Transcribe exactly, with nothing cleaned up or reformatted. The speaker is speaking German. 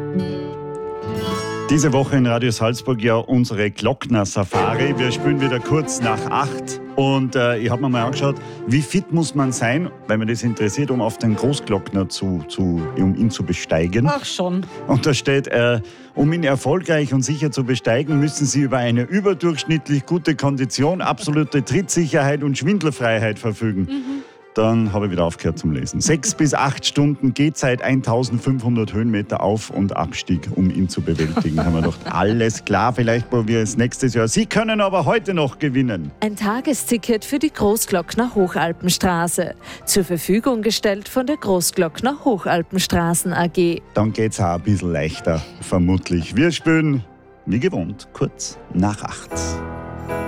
Diese Woche in Radio Salzburg ja unsere Glockner-Safari. Wir spielen wieder kurz nach acht. Und äh, ich habe mir mal angeschaut, wie fit muss man sein, weil mich das interessiert, um auf den Großglockner zu, zu, um ihn zu besteigen. Ach schon. Und da steht, äh, um ihn erfolgreich und sicher zu besteigen, müssen Sie über eine überdurchschnittlich gute Kondition, absolute Trittsicherheit und Schwindelfreiheit verfügen. Mhm. Dann habe ich wieder aufgehört zum Lesen. Sechs bis acht Stunden Gehzeit, eintausendfünfhundert Höhenmeter Auf- und Abstieg, um ihn zu bewältigen. Haben wir gedacht, alles klar, vielleicht probieren wir es nächstes Jahr. Sie können aber heute noch gewinnen. Ein Tagesticket für die Großglockner Hochalpenstraße. Zur Verfügung gestellt von der Großglockner Hochalpenstraßen A G. Dann geht's auch ein bisschen leichter, vermutlich. Wir spielen, wie gewohnt, kurz nach acht.